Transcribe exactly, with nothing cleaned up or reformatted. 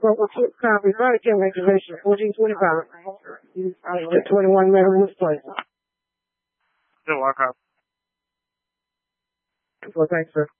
Local two copy, right again, reservation fourteen twenty-five. twenty-one Meadowwoods Place. Still walk up. Well, thanks, sir.